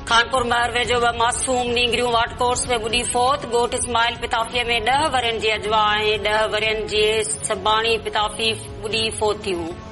कानपुर महर वेझो 2 मासूम नींगरियूं वाटर कोर्स में बुॾी फौत। ॻोठ इस्माइल पिताफ़ीअ में 10 वरियनि जी अजवा ऐं 10 वरियनि जी सबाणी पिताफ़ी बुॾी फौत थियूं।